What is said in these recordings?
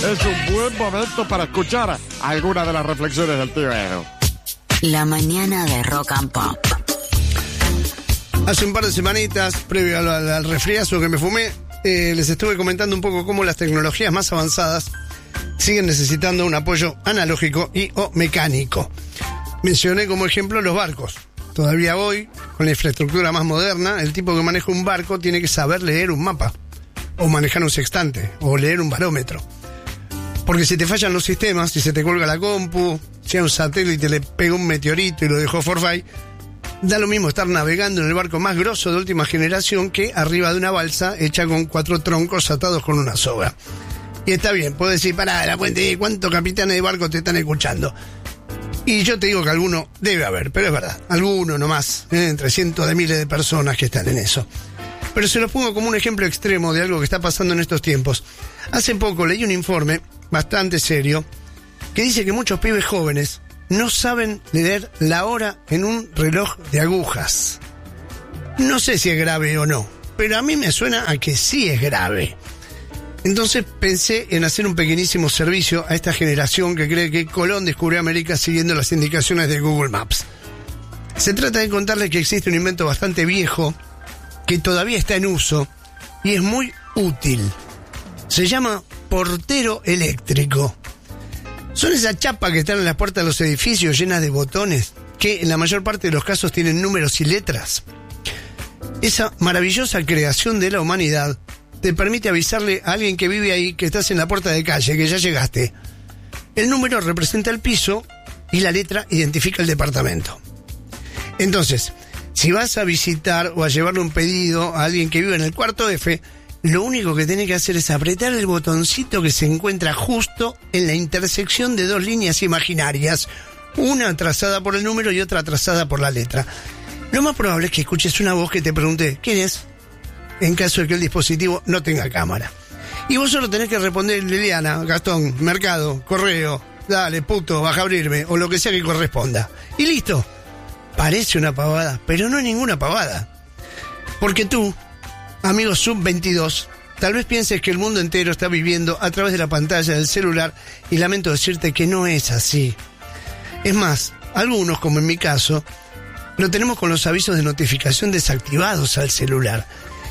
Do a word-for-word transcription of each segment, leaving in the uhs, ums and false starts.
es un buen momento para escuchar alguna de las reflexiones del tío Edu. La mañana de Rock and Pop. Hace un par de semanitas, previo al, al, al resfriazo que me fumé, eh, les estuve comentando un poco cómo las tecnologías más avanzadas siguen necesitando un apoyo analógico y o mecánico. Mencioné como ejemplo los barcos. Todavía hoy, con la infraestructura más moderna, el tipo que maneja un barco tiene que saber leer un mapa, o manejar un sextante, o leer un barómetro. Porque si te fallan los sistemas, si se te cuelga la compu, si a un satélite le pega un meteorito y lo dejó forfait, da lo mismo estar navegando en el barco más grosso de última generación que arriba de una balsa hecha con cuatro troncos atados con una soga. Y está bien, puedes decir, pará, la puente, ¿cuántos capitanes de barco te están escuchando? Y yo te digo que alguno debe haber, pero es verdad, alguno nomás, ¿eh? Entre cientos de miles de personas que están en eso. Pero se los pongo como un ejemplo extremo de algo que está pasando en estos tiempos. Hace poco leí un informe bastante serio que dice que muchos pibes jóvenes no saben leer la hora en un reloj de agujas. No sé si es grave o no, pero a mí me suena a que sí es grave. Entonces pensé en hacer un pequeñísimo servicio a esta generación que cree que Colón descubrió América siguiendo las indicaciones de Google Maps. Se trata de contarles que existe un invento bastante viejo que todavía está en uso y es muy útil. Se llama portero eléctrico. Son esas chapas que están en las puertas de los edificios llenas de botones que en la mayor parte de los casos tienen números y letras. Esa maravillosa creación de la humanidad te permite avisarle a alguien que vive ahí que estás en la puerta de calle, que ya llegaste. El número representa el piso y la letra identifica el departamento. Entonces, si vas a visitar o a llevarle un pedido a alguien que vive en el cuarto F, lo único que tenés que hacer es apretar el botoncito que se encuentra justo en la intersección de dos líneas imaginarias, una trazada por el número y otra trazada por la letra. Lo más probable es que escuches una voz que te pregunte ¿quién es?, en caso de que el dispositivo no tenga cámara. Y vos solo tenés que responder Liliana, Gastón, Mercado, Correo, dale, puto, baja a abrirme, o lo que sea que corresponda. Y listo. Parece una pavada, pero no es ninguna pavada. Porque tú, amigo sub veintidós, tal vez pienses que el mundo entero está viviendo a través de la pantalla del celular y lamento decirte que no es así. Es más, algunos, como en mi caso, lo tenemos con los avisos de notificación desactivados al celular.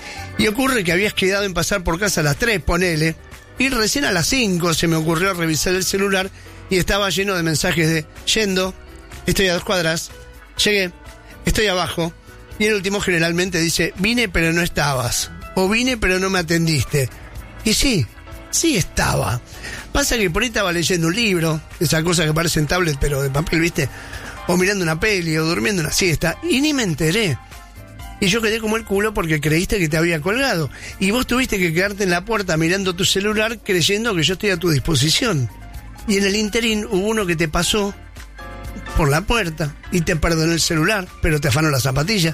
Y ocurre que habías quedado en pasar por casa a las tres, ponele, y recién a las cinco se me ocurrió revisar el celular y estaba lleno de mensajes de yendo, estoy a dos cuadras, llegué, estoy abajo, y el último generalmente dice vine pero no estabas, o vine pero no me atendiste. Y sí, sí estaba. Pasa que por ahí estaba leyendo un libro, esa cosa que parece en tablet pero de papel, ¿viste? O mirando una peli, o durmiendo una siesta, y ni me enteré. Y yo quedé como el culo porque creíste que te había colgado. Y vos tuviste que quedarte en la puerta mirando tu celular creyendo que yo estoy a tu disposición. Y en el interín hubo uno que te pasó por la puerta y te perdonó el celular, pero te afanó la zapatilla.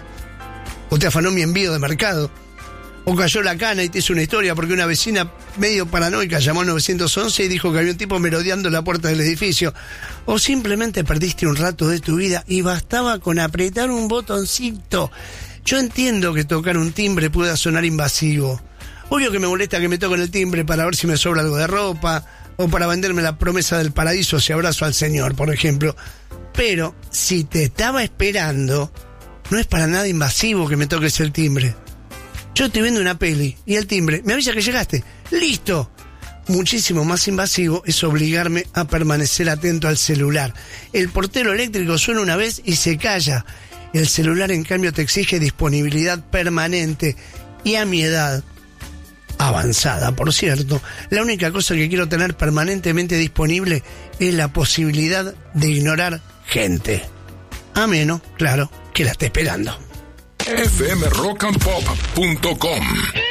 O te afanó mi envío de mercado. O cayó la cana y te hizo una historia porque una vecina medio paranoica llamó al nueve once y dijo que había un tipo merodeando la puerta del edificio. O simplemente perdiste un rato de tu vida y bastaba con apretar un botoncito. Yo entiendo que tocar un timbre pueda sonar invasivo. Obvio que me molesta que me toquen el timbre para ver si me sobra algo de ropa, o para venderme la promesa del paraíso si abrazo al Señor, por ejemplo. Pero, si te estaba esperando, no es para nada invasivo que me toques el timbre. Yo estoy viendo una peli, y el timbre me avisa que llegaste. ¡Listo! Muchísimo más invasivo es obligarme a permanecer atento al celular. El portero eléctrico suena una vez y se calla. El celular, en cambio, te exige disponibilidad permanente. Y a mi edad, avanzada, por cierto, la única cosa que quiero tener permanentemente disponible es la posibilidad de ignorar gente. A menos, claro, que la esté esperando. F M rock and pop punto com